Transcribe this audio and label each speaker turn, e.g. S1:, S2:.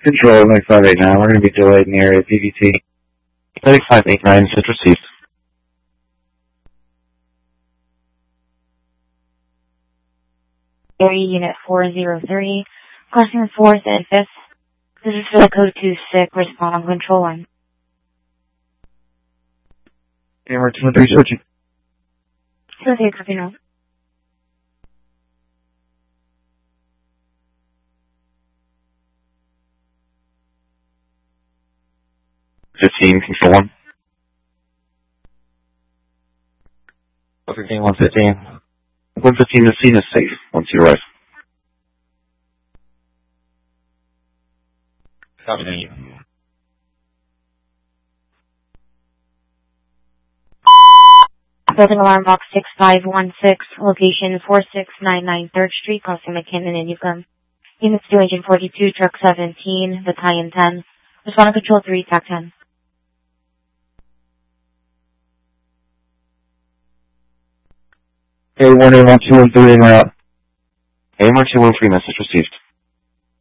S1: Control 9589, we're going to be delayed in the area PVT.
S2: 9589, just received.
S3: Area Unit 403, crossing the 4th and 5th. This is for the code 26, respond on control line.
S1: Camera 213 switching.
S3: So here, copy now.
S2: Control 1. 115, 115. 115, the scene is safe once you arrive. Copy you.
S3: Building alarm box 6516, location 4699 3rd Street, crossing McKinnon and Newcomb. Units to Agent 42, Truck 17, Battalion 10. Respond to Control 3, TAC 10.
S1: A1A1213 route.
S2: AMR 213, message received.